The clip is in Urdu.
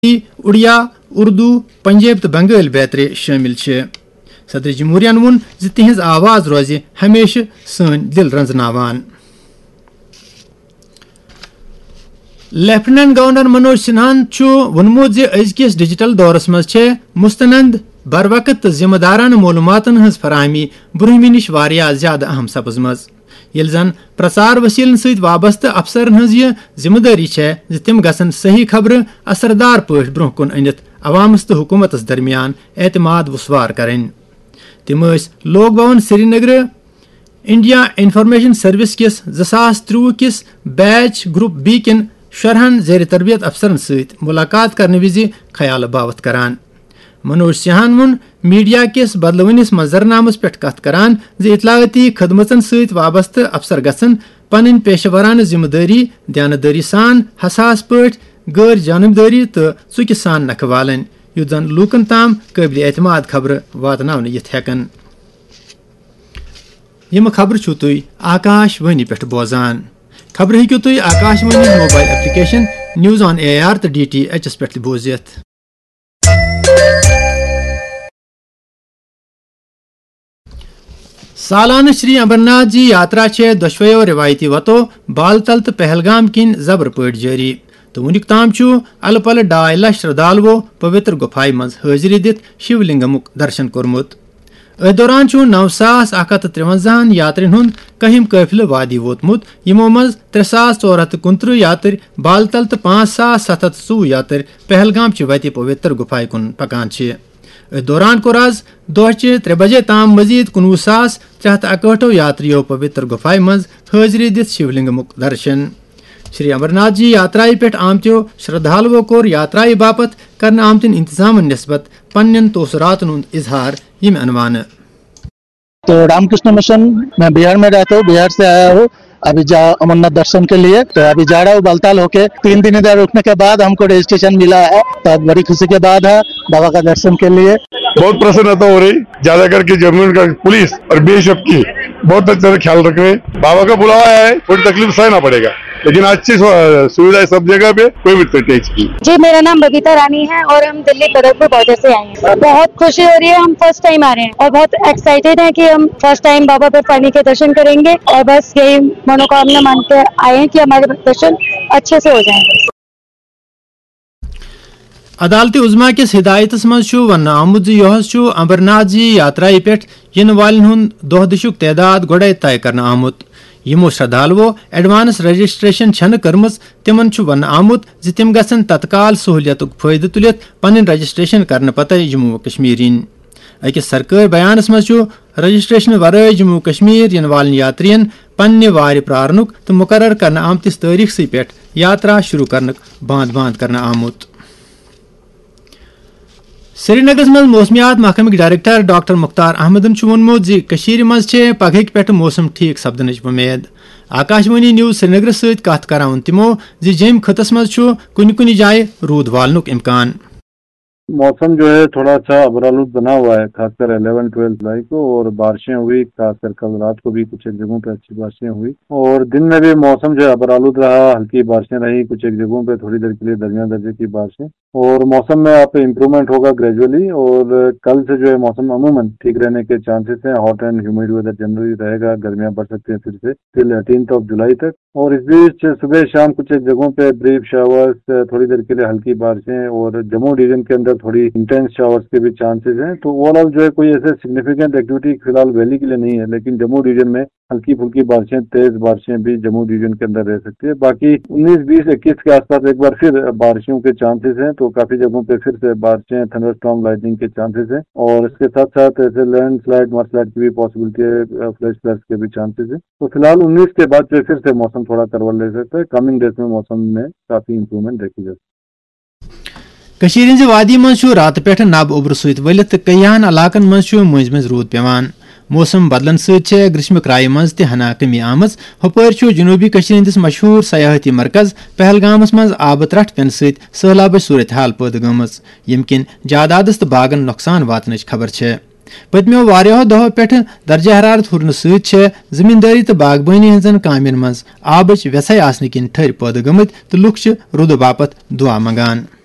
اڑیا اردو پنجاب تو بنگال بیترِ شامل چھ. صدر جمہوریہ وون تہذ آواز روزِ ہمیشہ سن دل رنزناوان. لیفٹیننٹ گورنر منوج سنہاہن وونمت ازکس ڈیجیٹل دورس مز مستند بروقت ذمہ دارانہ معلوماتن ہز فراہمی برہمی نش واریاہ زیادہ اہم سپزمز. یل زن پرسار وسیلن ست وابستہ افسرن ہز یہ ذمہ داری تم گھن صحیح خبر اثردار پہ برہ کن انت عوامس تو حکومتس درمیان اعتماد وسوار کریں. تم لوک بھون سری نگر انڈیا انفارمیشن سروس کس 2023 کس بیچ گروپ بی کن شرحن زیر تربیت افسرن ست ملاقات کرنے وز خیال باوت کران. منوج سنہاہن وون میڈیا کس بدلونس منظرنامس پہ کت کران اطلاعاتی خدمتن ست وابستہ افسر گھن پن پیشہ ورانہ ذمہ داری دیانتداری سان حساس پہ غیر جانبداری تو ژکہ سان نکھہ والن یُتھ زن لوکن تام قابل اعتماد خبر واتناونہ یتھ ہیکن. یم خبر چھو تُہۍ آکاش وانی پہ بوزان. خبر ہیکو تُہۍ آکاش وانی mobile application news on AIR تو DTH پہ بوزتھ. سالانہ شری امرناتھ جی یاترا دشویو روایتی وتو بال تل تو پہلگام کن زبر پہ جاری تو ونیک تام الہ پلہ 2.5 لچھ شردالوو پوتر گفائی مز حاضری دت شیولنگمک درشن کورمت. ات دوران 9153 یاترین ہند کہم قافلہ وادی ووتمت یمو مز 3429 یاتر بال تل تو 5724 یاتر پہلگام چہ وتہ پوتر گفائی کن پکان. ات دوران کور آز دہچہ 3 بجے تام مزید 19,361 یاتریو پوتر گفائی مز حاضری دت شیولنگمک درشن. شری امرناتھ جی یاترائی پہ آمتو شردالوو کور یاترائی باپت کرنے آمتن انتظامن نسبت پنن توثراتن ہند اظہار یم عنوان. تو رام کرشن مشن میں بہار میں رہتا ہوں، بہار سے آیا ہوں ابھی امرناتھ درشن کے لیے. تو ابھی جا رہا ہوں بالتال ہو کے. 3 دن ادھر رکنے کے بعد ہم کو رجسٹریشن ملا ہے تو بڑی خوشی کے بعد ہے بابا کا درشن کے لیے. بہت پرسنتا ہو رہی، زیادہ کر کے جموں کا پولیس اور BSF کی بہت اچھا خیال رکھ رہے. بابا کا بلاوا ہے، تھوڑی تکلیف سہنا پڑے گا لیکن اچھی سویدھا سب جگہ پہ، کوئی بھی تکلیف کی. جی میرا نام ببیتا رانی ہے اور ہم دلی بدرپور بارڈر سے آئے ہیں. بہت خوشی ہو رہی ہے، ہم فرسٹ ٹائم آ رہے ہیں اور بہت ایکسائٹیڈ ہیں کہ ہم فرسٹ ٹائم بابا پر پانی کے درشن کریں گے اور بس یہی منوکامنا مان کے آئے ہیں کہ ہمارے درشن اچھے سے ہو جائیں گے. عدالت عظمیٰ کس ہدایتس مز ون آمت یہ امرناتھ جی یاترائی پہ ین والن ہند دہ دشک تعداد گوڑے طے کرنا آمت. یمو شردالوو ایڈوانس رجسٹریشن چھن کرمز تمن ون آمت تم گھن تتکال سہولیت فائدہ تلت پن رجسٹریشن کرنے پتہ جموں کشمیر ین. اکس سرکاری بیانس مز رجسٹریشن ورائے جموں کشمیر ین والن یاترین پنہ وار پرارنک تو مقرر کرنے آمتس تاریخ پہ یاترا شروع کرنک باند کرنا آمت. سری نگر مز موسمیات محکمک ڈائریکٹر ڈاکٹر مختار احمدن وونمت مز پگہ پہ موسم ٹھیک سپدنچ امید. آکاش وانی نیوز سری نگر ست کت کران تمو جم خطس مز کن جائے رود والنک امکان. موسم جو ہے تھوڑا سا ابرآلود بنا ہوا ہے، خاص کر 11-12 جولائی کو، اور بارشیں ہوئی، خاص کر کل رات کو بھی کچھ ایک جگہوں پہ اچھی بارشیں ہوئی اور دن میں بھی موسم جو ہے ابرآلود رہا، ہلکی بارشیں رہی، کچھ ایک جگہوں پہ تھوڑی دیر کے لیے درمیان درجے کی بارشیں، اور موسم میں آپ امپرومنٹ ہوگا گریجولی. اور کل سے جو ہے موسم عموماً ٹھیک رہنے کے چانسز ہیں. ہاٹ اینڈ ہیومیڈ ویدر جنرلی رہے گا، گرمیاں بڑھ سکتی ہیں پھر سے ٹل 18 جولائی تک. اور اس بیچ صبح شام کچھ ایک جگہوں پہ بریف شاورز، تھوڑی دیر کے لیے ہلکی بارشیں، اور جموں ریجن کے اندر تھوڑی انٹینس شاورز کے بھی چانسز ہیں. تو اوور آل جو ہے کوئی ایسے سگنیفیکینٹ ایکٹیویٹی فی الحال ویلی کے لیے نہیں ہے، لیکن جموں ریجن میں ہلکی پھلکی بارشیں، تیز بارشیں بھی جموں ریجن کے اندر رہ سکتی ہے. باقی 19, 20, 21 کے آس پاس ایک بار پھر بارشوں کے چانسز ہیں. تو کافی جگہوں پہ پھر سے بارشیں، تھنڈر اسٹارم، لائٹننگ کے چانسز ہیں، اور اس کے ساتھ ساتھ ایسے لینڈ سلائڈ، مڈ سلائڈ کی بھی پاسبلٹی ہے، فلیش فلڈز کے بھی چانسز ہیں. تو فی الحال 19 کے بعد جو پھر سے موسم تھوڑا کرول لے سکتا ہے. کمنگ ڈیز میں موسم میں کافی امپرومنٹ دیکھی جا سکتی ہے. ہز وادی مز رات پہ نب اوبر ست ولت کئیہن علاقن مز مز رود پیوان. موسم بدلن ست گرشم کرائہ مز تہ ہنا کمی آمز. ہپر جنوبی ہندس مشہور سیاحتی مرکز پہلگامس مز آبہ ترٹ پین ست سہلابچ صورتحال پید گمز، یم کن جائیدادس تو باغن نقصان واتنچ خبر ہے. پتمو واریاہو دہو پہ درجہ حرارت ہرن ست زمینداری تو باغبانی ہزن کامین مز آبچ ویسائی آسن کن ٹھر پید گمت تو لوک رود باپت دعا منگان.